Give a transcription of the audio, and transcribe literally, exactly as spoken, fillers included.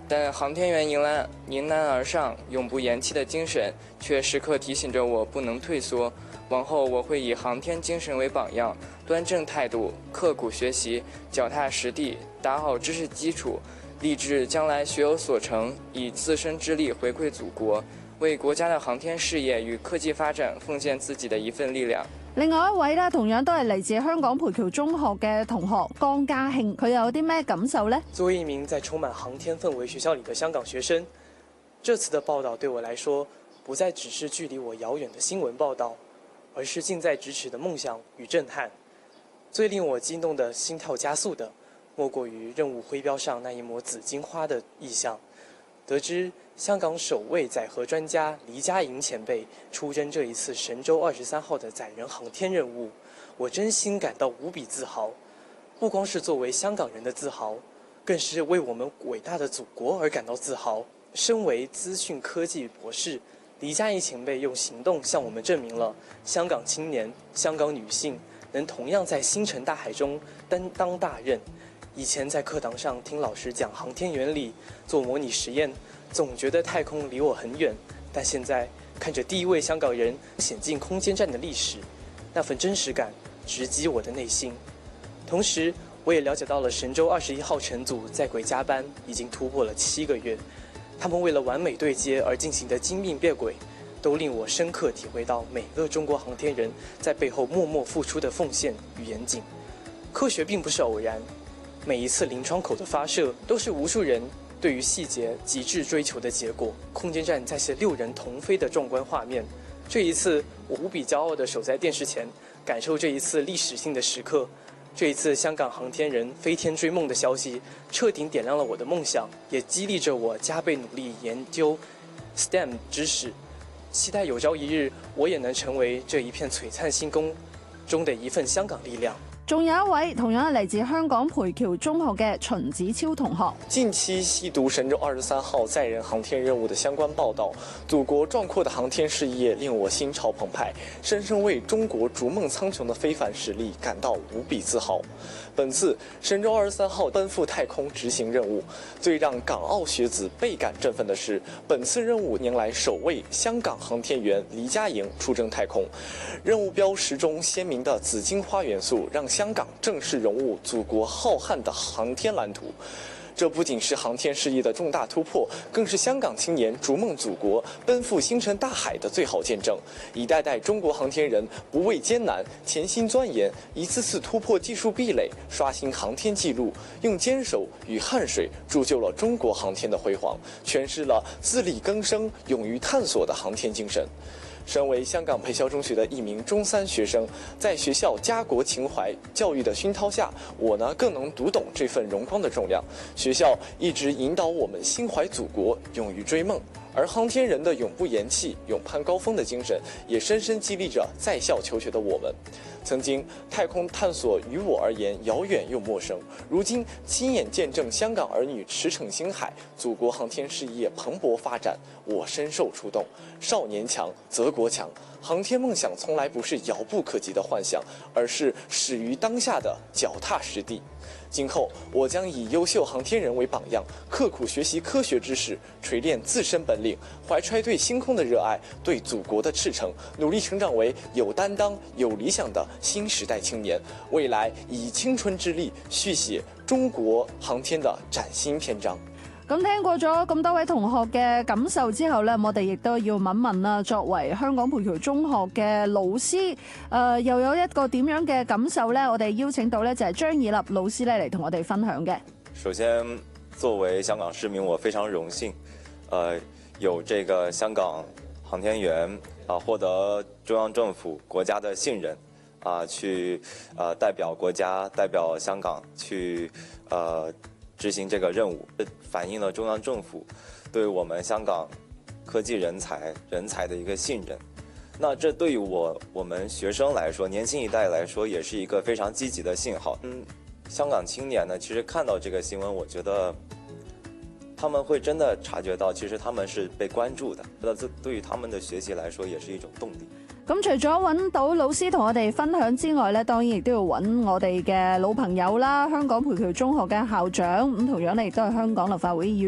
但航天员迎来迎难而上、永不言弃的精神，却时刻提醒着我不能退缩。往后我会以航天精神为榜样，端正态度，刻苦学习，脚踏实地，打好知识基础，立志将來學有所成，以自身之力回饋祖國，為國家的航天事業與科技發展奉獻自己的一份力量。 另外一位咧，同樣都係嚟自香港培僑中學嘅同學江家慶，佢有啲咩感受呢？ 作為一名在充滿航天氛圍學校裡的香港學生，這次的報道對我來說，不再只是距離我遙遠的新聞報道，而是近在咫尺的夢想與震撼。最令我激動的心跳加速的，莫過於任務徽標上那一抹紫荊花的意象。得知香港首位載荷專家黎家瑩前輩出征這一次神舟二十三號的載人航天任務，我真心感到無比自豪。不光是作為香港人的自豪，更是為我們偉大的祖國而感到自豪。身為資訊科技博士，黎家瑩前輩用行動向我們證明了香港青年、香港女性能同樣在星辰大海中擔當大任。以前在課堂上聽老師講航天原理、做模擬實驗，總覺得太空離我很遠。但現在看着第一位香港人險進空間站的歷史，那份真實感直擊我的內心。同時，我也了解到了神舟二十一號乘組在軌加班已經突破了七個月，他們為了完美對接而進行的精密變軌，都令我深刻體會到每個中國航天人在背後默默付出的奉獻與嚴謹。科學並不是偶然。每一次臨窗口的發射，都是無數人對於細節極致追求的結果。空間站再現六人同飛的壯觀畫面，這一次我無比驕傲地守在電視前，感受這一次歷史性的時刻。這一次香港航天人飛天追夢的消息，徹底點亮了我的夢想，也激勵着我加倍努力研究 S T E M 知識，期待有朝一日我也能成為這一片璀璨星空中的一份香港力量。 仲有一位同樣係嚟自香港培僑中學嘅秦子超同學。 近期細讀神舟二十三號載人航天任務的相關報道，祖國壯闊的航天事業令我心潮澎湃，深深為中國逐夢蒼穹的非凡實力感到無比自豪。本次神舟二十三號奔赴太空執行任務，最讓港澳學子倍感振奮的是，本次任務迎來首位香港航天員黎家瑩出征太空。任務標識中鮮明的紫荊花元素，讓香港正式融入祖國浩瀚的航天藍圖。這不僅是航天事業的重大突破，更是香港青年逐夢祖國、奔赴星辰大海的最好見證。一代代中國航天人不畏艱難，潛心鑽研，一次次突破技術壁壘，刷新航天紀錄，用堅守與汗水鑄就了中國航天的輝煌，詮釋了自力更生、勇於探索的航天精神。身為香港培校中學的一名中三學生，在學校家國情懷教育的熏陶下，我呢更能讀懂這份榮光的重量。學校一直引導我們心懷祖國，勇於追夢，而航天人的永不言棄、勇攀高峰的精神，也深深激勵着在校求學的我們。曾經太空探索於我而言遙遠又陌生，如今親眼見證香港兒女馳騁星海，祖國航天事業蓬勃發展，我深受觸動。少年強則國強，航天夢想從來不是遙不可及的幻想，而是始於當下的腳踏實地。今後我將以優秀航天人為榜樣，刻苦學習科學知識，錘煉自身本領，懷揣對星空的熱愛，對祖國的赤誠，努力成長為有擔當、有理想的新時代青年。未來以青春之力續寫中國航天的嶄新篇章。 咁聽過咗咁多位同學嘅感受之後呢，我哋亦都要問問啦，作為香港培僑中學嘅老師，誒、呃、又有一個點樣嘅感受呢？我哋邀請到呢就係張以立老師咧嚟同我哋分享嘅。 首先，作為香港市民，我非常榮幸，呃，有這個香港航天員啊、呃、獲得中央政府國家的信任，啊、呃，去呃代表國家、代表香港去呃。執行這個任務，反映了中央政府對我們香港科技人才人才的一個信任。那這對於我我們學生來說，年輕一代來說，也是一個非常積極的信號。嗯，香港青年呢，其實看到這個新聞，我覺得他們會真的察覺到，其實他們是被關注的。那這對於他們的學習來說，也是一種動力。 咁除咗揾到老師同我哋分享之外咧，當然亦都要揾我哋嘅老朋友啦，香港培僑中學嘅校長，咁同樣咧亦都係香港立法會議員。